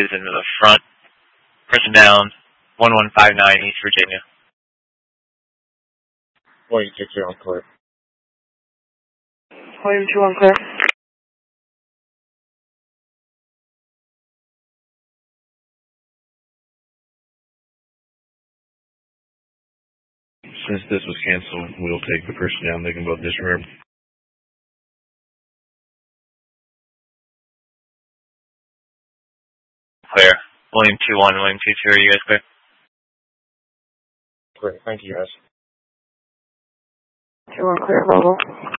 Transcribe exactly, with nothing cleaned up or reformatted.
is into the front. Person down, one one five nine East Virginia. William two two on clear. William two on clear. Since this was canceled, we'll take the person down. They can both disregard. Clear. William two one, William two two, are you guys clear? Great, thank you guys. two one clear, Volvo.